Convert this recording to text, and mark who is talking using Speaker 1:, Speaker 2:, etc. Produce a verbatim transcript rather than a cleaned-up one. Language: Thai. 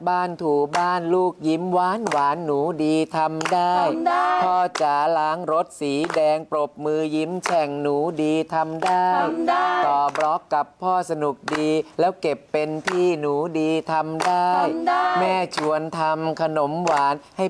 Speaker 1: บ้านถูบ้านลูกยิ้มหวานหวานหนูดีทำได้พ่อจ๋าล้างรถสีแดงปรบมือยิ้มแฉ่งหนูดีทำได้ต่อบล็อกกับพ่อสนุกดีแล้วเก็บเป็นที่หนูดีทำได้แม่ชวนทำขนมหวานให้